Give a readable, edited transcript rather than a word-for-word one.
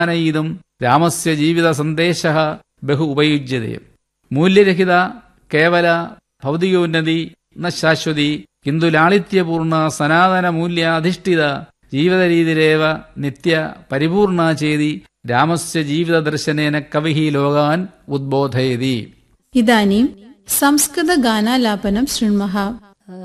ഇതും രാമസ്യ ജീവിത സന്ദേശഃ ബഹു ഉപയുജ്യതേ. മൂല്യരഹിത കേവല ഭൗതികോന്നതി ന ശാശ്വതി കിന്തു ലാളിത്യപൂർണ സനാതന മൂല്യാധിഷ്ഠിത ജീവിതരീതിരേവ നിത്യ പരിപൂർണ ചേതി രാമസ്യ ജീവിതദർശനേന കവിഃ ലോകാൻ ഉദ്ബോധയതി. ഇദാനീം സംസ്കൃതഗാനാലാപനം ശൃണ്മഃ.